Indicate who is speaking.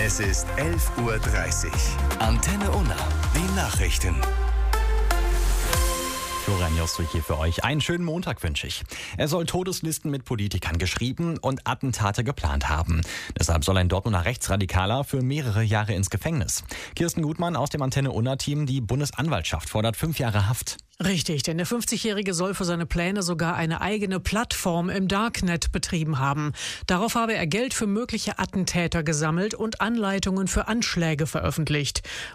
Speaker 1: Es ist 11:30 Uhr. Antenne Unna. Die Nachrichten.
Speaker 2: Florian Josto hier für euch. Einen schönen Montag wünsche ich. Er soll Todeslisten mit Politikern geschrieben und Attentate geplant haben. Deshalb soll ein Dortmunder Rechtsradikaler für mehrere Jahre ins Gefängnis. Kirsten Gutmann aus dem Antenne Unna-Team, die Bundesanwaltschaft fordert 5 Jahre Haft.
Speaker 3: Richtig, denn der 50-Jährige soll für seine Pläne sogar eine eigene Plattform im Darknet betrieben haben. Darauf habe er Geld für mögliche Attentäter gesammelt und Anleitungen für Anschläge veröffentlicht.